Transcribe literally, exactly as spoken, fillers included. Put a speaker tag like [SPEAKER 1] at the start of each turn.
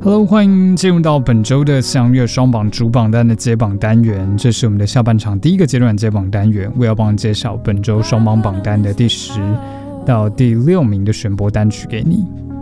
[SPEAKER 1] Hello， 欢迎进入到本周的四洋乐双榜主榜单的接榜单元，这是我们的下半场第一个阶段接榜单元，我要帮你介绍本周双榜榜单的第十到第六名的选播单曲给你。